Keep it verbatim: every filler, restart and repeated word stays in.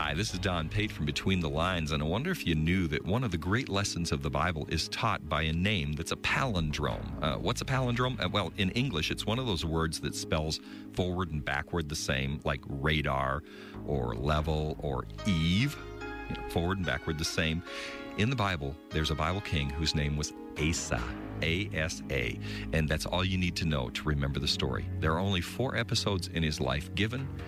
Hi, this is Don Pate from Between the Lines, and I wonder if you knew that one of the great lessons of the Bible is taught by a name that's a palindrome. Uh, what's a palindrome? Uh, well, in English, it's one of those words that spells forward and backward the same, like radar or level or Eve, you know, forward and backward the same. In the Bible, there's a Bible king whose name was Asa. A S A, and that's all you need to know to remember the story. There are only four episodes in his life given,